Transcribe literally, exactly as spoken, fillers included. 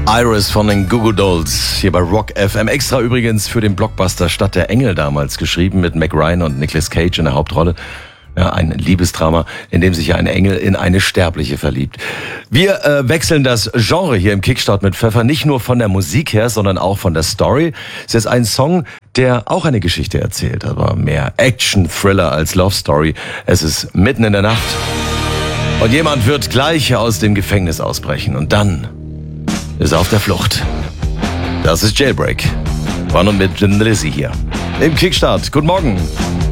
Iris von den Goo Goo Dolls hier bei Rock F M. Extra übrigens für den Blockbuster Stadt der Engel damals geschrieben mit Meg Ryan und Nicolas Cage in der Hauptrolle. Ja, ein Liebesdrama, in dem sich ein Engel in eine Sterbliche verliebt. Wir äh, wechseln das Genre hier im Kickstart mit Pfeffer nicht nur von der Musik her, sondern auch von der Story. Es ist ein Song, der auch eine Geschichte erzählt, aber mehr Action-Thriller als Love-Story. Es ist mitten in der Nacht und jemand wird gleich aus dem Gefängnis ausbrechen und dann ist er auf der Flucht. Das ist Jailbreak. Von und mit Lizzy hier im Kickstart. Guten Morgen.